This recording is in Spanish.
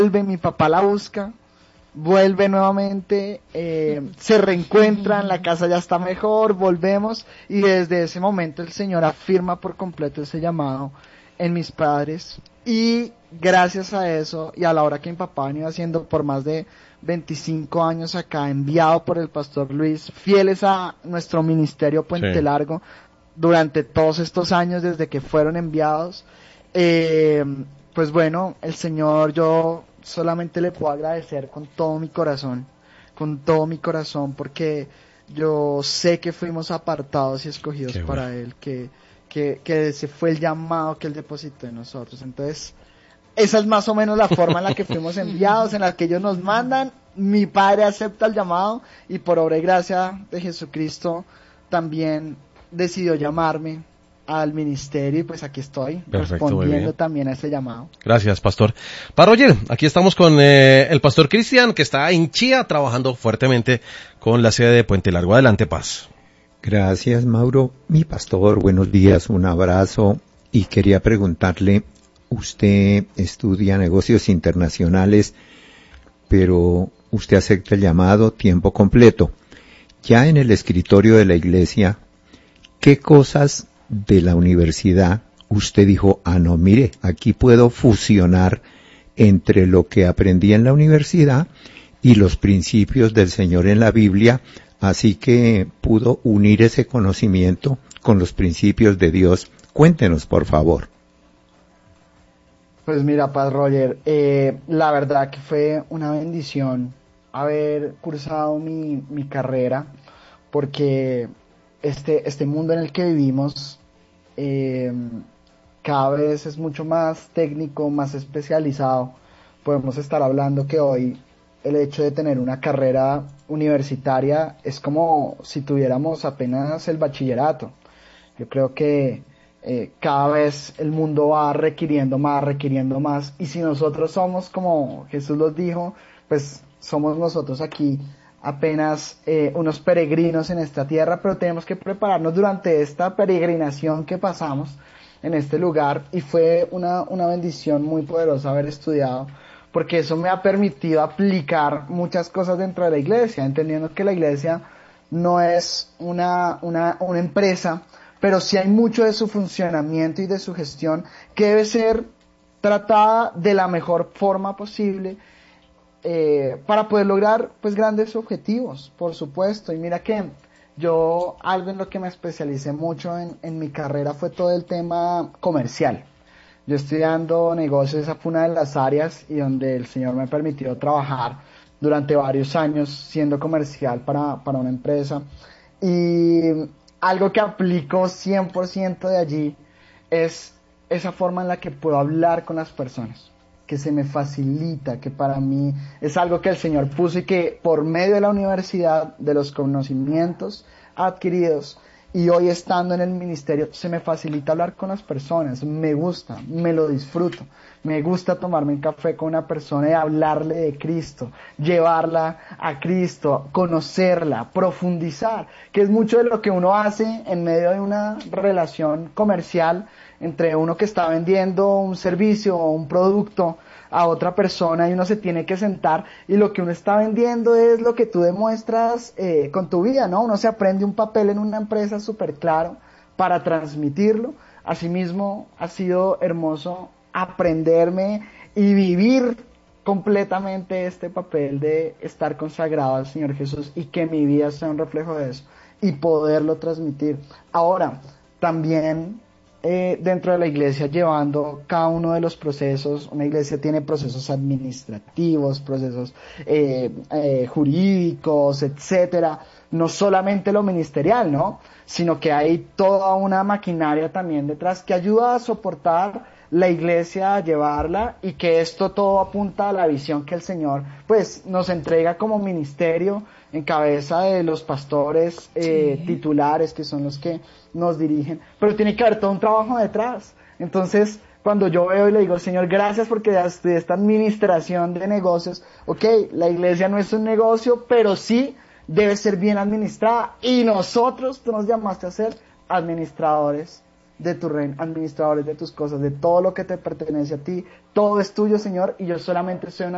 vuelve, mi papá la busca, vuelve nuevamente, se reencuentran, la casa ya está mejor, volvemos, y desde ese momento el Señor afirma por completo ese llamado en mis padres, y gracias a eso, y a la hora que mi papá venía haciendo por más de 25 años acá, enviado por el pastor Luis, fieles a nuestro ministerio Puente Largo, durante todos estos años desde que fueron enviados, pues bueno, el Señor, yo solamente le puedo agradecer con todo mi corazón, porque yo sé que fuimos apartados y escogidos para Él, que ese fue el llamado que Él depositó en nosotros. Entonces, esa es más o menos la forma en la que fuimos enviados, en la que ellos nos mandan, mi padre acepta el llamado, y por obra y gracia de Jesucristo también decidió llamarme al ministerio, y pues aquí estoy. Perfecto, respondiendo también a ese llamado. Gracias, pastor. Para Roger, aquí estamos con el pastor Cristian, que está en Chía trabajando fuertemente con la sede de Puente Largo. Adelante, Paz. Gracias, Mauro. Mi pastor, buenos días, un abrazo, y quería preguntarle, usted estudia negocios internacionales, pero usted acepta el llamado tiempo completo. Ya en el escritorio de la iglesia, ¿qué cosas de la universidad usted dijo, no, mire, aquí puedo fusionar entre lo que aprendí en la universidad y los principios del Señor en la Biblia, así que pudo unir ese conocimiento con los principios de Dios? Cuéntenos, por favor. Pues mira, Paz Roger, la verdad que fue una bendición haber cursado mi carrera, porque este mundo en el que vivimos cada vez es mucho más técnico, más especializado. Podemos estar hablando que hoy el hecho de tener una carrera universitaria es como si tuviéramos apenas el bachillerato. Yo creo que cada vez el mundo va requiriendo más, y si nosotros somos, como Jesús los dijo, pues somos nosotros aquí apenas unos peregrinos en esta tierra, pero tenemos que prepararnos durante esta peregrinación que pasamos en este lugar, y fue una bendición muy poderosa haber estudiado, porque eso me ha permitido aplicar muchas cosas dentro de la iglesia, entendiendo que la iglesia no es una empresa, pero sí hay mucho de su funcionamiento y de su gestión que debe ser tratada de la mejor forma posible, para poder lograr pues grandes objetivos, por supuesto. Y mira que yo, algo en lo que me especialicé mucho en mi carrera fue todo el tema comercial. Yo estudiando negocios, esa fue una de las áreas y donde el Señor me permitió trabajar durante varios años siendo comercial para una empresa. Y algo que aplico 100% de allí es esa forma en la que puedo hablar con las personas, que se me facilita, que para mí es algo que el Señor puso, y que por medio de la universidad, de los conocimientos adquiridos, y hoy estando en el ministerio, se me facilita hablar con las personas. Me gusta, me lo disfruto, me gusta tomarme un café con una persona y hablarle de Cristo, llevarla a Cristo, conocerla, profundizar, que es mucho de lo que uno hace en medio de una relación comercial entre uno que está vendiendo un servicio o un producto a otra persona, y uno se tiene que sentar, y lo que uno está vendiendo es lo que tú demuestras con tu vida, ¿no? Uno se aprende un papel en una empresa súper claro para transmitirlo. Asimismo, ha sido hermoso aprenderme y vivir completamente este papel de estar consagrado al Señor Jesús, y que mi vida sea un reflejo de eso y poderlo transmitir. Ahora, también dentro de la iglesia, llevando cada uno de los procesos. Una iglesia tiene procesos administrativos, procesos jurídicos, etcétera. No solamente lo ministerial, ¿no? Sino que hay toda una maquinaria también detrás que ayuda a soportar la iglesia, a llevarla, y que esto todo apunta a la visión que el Señor pues nos entrega como ministerio, en cabeza de los pastores titulares, que son los que nos dirigen, pero tiene que haber todo un trabajo detrás. Entonces, cuando yo veo y le digo, Señor, gracias porque de esta administración de negocios, la iglesia no es un negocio, pero sí debe ser bien administrada, y nosotros, tú nos llamaste a ser administradores de tu reino, administradores de tus cosas, de todo lo que te pertenece a ti. Todo es tuyo, Señor, y yo solamente soy un